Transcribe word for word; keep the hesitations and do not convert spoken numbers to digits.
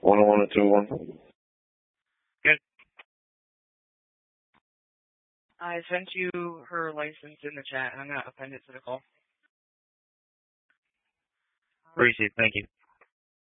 one oh one and two one. Good. I sent you her license in the chat, and I'm going to append it to the call. Appreciate it. Thank you.